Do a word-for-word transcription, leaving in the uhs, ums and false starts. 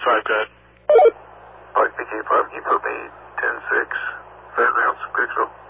five, go ahead. Park B K five, can you put me ten six, Fairgrounds, Clearsville?